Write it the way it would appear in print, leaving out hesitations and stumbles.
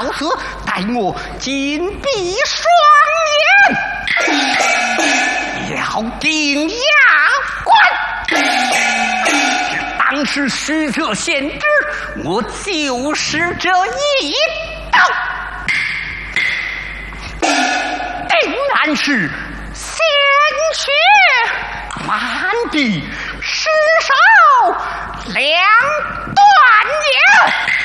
死，待我紧闭双眼，要定牙关。当时许这先知，我就是这一刀，定然是鲜血满地，尸首两断也。